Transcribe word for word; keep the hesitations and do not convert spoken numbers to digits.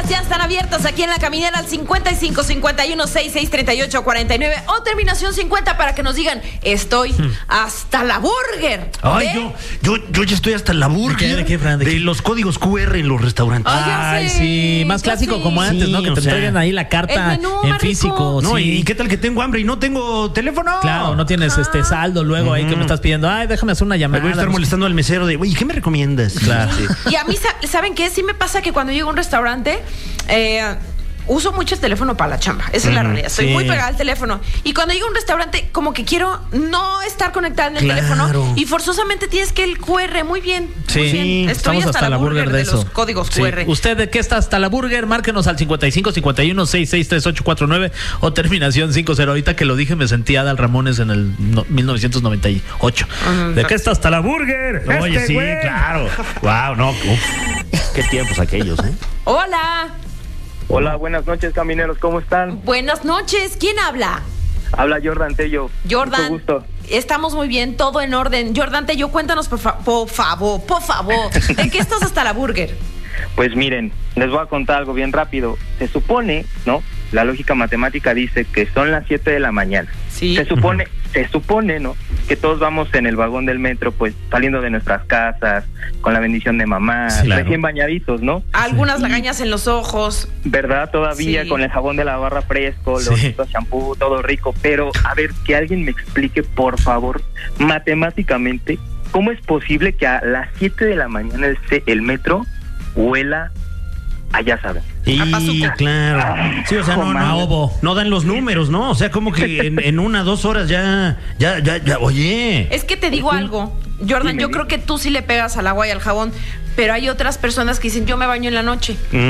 líneas ya están abiertas aquí en La Caminera al cincuenta y cinco, cincuenta y uno, sesenta y seis, treinta y ocho, cuarenta y nueve o terminación cincuenta para que nos digan, estoy hmm. hasta la burger. Ay, yo, yo, yo ya estoy hasta la burger. ¿De qué? ¿De qué, Fran? ¿De, de qué? los códigos cu erre en los restaurantes. Ay, Ay sí, más clásico como antes, sí, ¿no? Que te entreguen sea, ahí la carta menú, en físico. No, sí. ¿y qué tal que tengo hambre y no tengo teléfono? Claro, no tienes ah. este saldo luego uh-huh. ahí que me estás pidiendo. Ay, déjame hacer una llamada. Me voy a estar molestando al mesero de, oye, ¿qué me recomiendas? Claro. Sí. Y a mí, ¿saben qué? Sí me pasa que cuando llego a un restaurante, eh, uso mucho el teléfono para la chamba. Esa uh-huh. es la realidad. Estoy sí. muy pegada al teléfono. Y cuando llego a un restaurante, como que quiero no estar conectada en el claro. teléfono. Y forzosamente tienes que el cu erre. Muy bien. Sí, muy bien. Estoy hasta, hasta la burger, burger de, de eso. Los códigos sí. cu erre. ¿Usted de qué está hasta la burger? Márquenos al cincuenta y cinco, cincuenta y uno, sesenta y seis, treinta y ocho, cuarenta y nueve o terminación cincuenta. Ahorita que lo dije, me sentí Adal Ramones en el no, mil novecientos noventa y ocho. Uh-huh. ¿De qué está hasta la burger? Oye, este, sí, güey. Claro. Wow, no. Uf, qué tiempos aquellos, ¿eh? Hola. Hola, buenas noches, camineros, ¿cómo están? Buenas noches, ¿quién habla? Habla Jordan Tello. Jordan, mucho gusto. Estamos muy bien, todo en orden. Jordan Tello, cuéntanos por, fa- por favor, por favor, ¿de qué estás hasta la burger? Pues miren, les voy a contar algo bien rápido. Se supone, ¿no? La lógica matemática dice que son las siete de la mañana. Sí. Se supone, uh-huh. se supone, ¿no? Que todos vamos en el vagón del metro, pues saliendo de nuestras casas, con la bendición de mamá, sí, claro. recién bañaditos, ¿no? Algunas sí. lagañas en los ojos. ¿Verdad? Todavía sí. con el jabón de la barra fresco, los sí. champú, todo rico. Pero, a ver, que alguien me explique, por favor, matemáticamente, ¿cómo es posible que a las siete de la mañana el, el metro huela a ya saben? Y claro, sí, o sea, no, no, no dan los números, ¿no? O sea, como que en, en una, dos horas ya, ya, ya, ya, oye. Es que te digo algo, Jordan, yo creo que tú sí le pegas al agua y al jabón, pero hay otras personas que dicen, yo me baño en la noche. Mm.